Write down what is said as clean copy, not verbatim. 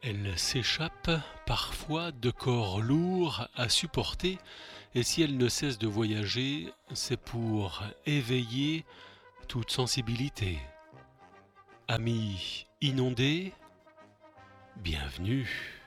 Elle s'échappe parfois de corps lourds à supporter, et si elle ne cesse de voyager, c'est pour éveiller toute sensibilité. Amis inondés, bienvenue.